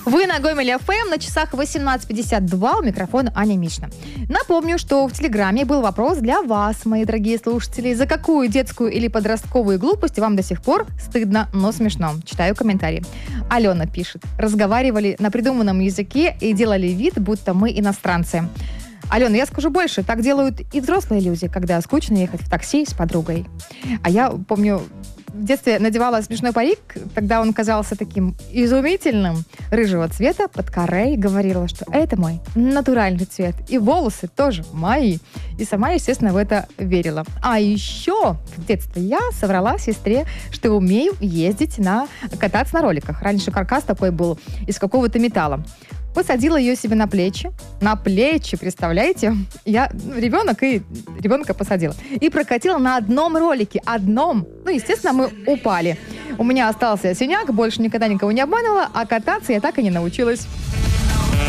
Вы на Гомеле ФМ, на часах 18:52, у микрофона Аня Мишна. Напомню, что в Телеграме был вопрос для вас, мои дорогие слушатели. За какую детскую или подростковую глупость вам до сих пор стыдно, но смешно? Читаю комментарии. Алена пишет. Разговаривали на придуманном языке и делали вид, будто мы иностранцы. Алена, я скажу больше. Так делают и взрослые люди, когда скучно ехать в такси с подругой. А я помню, в детстве надевала смешной парик, тогда он казался таким изумительным, рыжего цвета, под каре, и говорила, что это мой натуральный цвет. И волосы тоже мои. И сама, естественно, в это верила. А еще в детстве я соврала сестре, что умею кататься на роликах. Раньше каркас такой был из какого-то металла. Посадила ее себе на плечи, представляете? Я ребенка посадила. И прокатила на одном ролике, естественно, мы упали. У меня остался синяк, больше никогда никого не обманывала, а кататься я так и не научилась.